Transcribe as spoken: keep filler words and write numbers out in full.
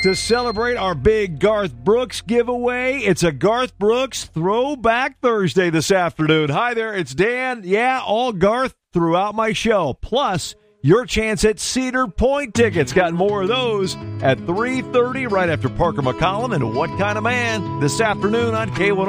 To celebrate our big Garth Brooks giveaway, it's a Garth Brooks Throwback Thursday this afternoon. Hi there, it's Dan. Yeah, all Garth throughout my show. Plus, your chance at Cedar Point tickets. Got more of those at three thirty right after Parker McCollum and What Kind of Man this afternoon on K one oh.